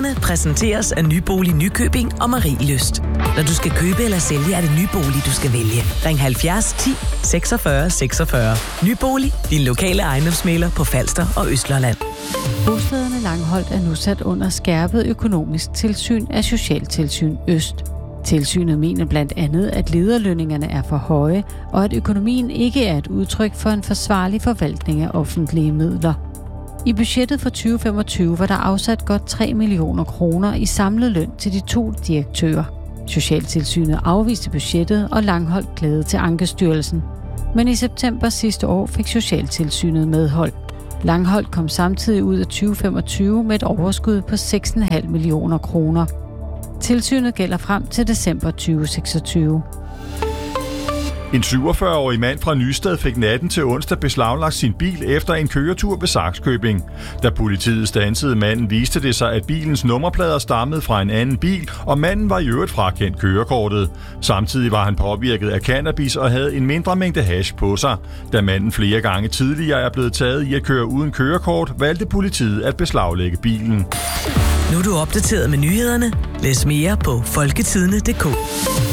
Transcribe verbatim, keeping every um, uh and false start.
Nyhederne præsenteres af Nybolig Nykøbing og Marie Lyst. Når du skal købe eller sælge, er det Nybolig, du skal vælge. Ring halvfjerds ti seksogfyrre seksogfyrre. Nybolig, din lokale ejendomsmægler på Falster og Østlandet. Bostederne Langholt er nu sat under skærpet økonomisk tilsyn af Socialtilsyn Øst. Tilsynet mener blandt andet, at lederlønningerne er for høje, og at økonomien ikke er et udtryk for en forsvarlig forvaltning af offentlige midler. I budgettet for tyve femogtyve var der afsat godt tre millioner kroner i samlet løn til de to direktører. Socialtilsynet afviste budgettet, og Langholt klagede til Ankestyrelsen. Men i september sidste år fik Socialtilsynet medhold. Langholt kom samtidig ud af tyve femogtyve med et overskud på seks komma fem millioner kroner. Tilsynet gælder frem til december tyve seksogtyve. En syvogfyrre-årig mand fra Nysted fik natten til onsdag beslaglagt sin bil efter en køretur ved Sakskøbing. Da politiet standsede manden, viste det sig, at bilens nummerplader stammede fra en anden bil, og manden var i øvrigt frakendt kørekortet. Samtidig var han påvirket af cannabis og havde en mindre mængde hash på sig. Da manden flere gange tidligere er blevet taget i at køre uden kørekort, valgte politiet at beslaglægge bilen. Nu er du opdateret med nyhederne. Læs mere på folketidende punktum d k.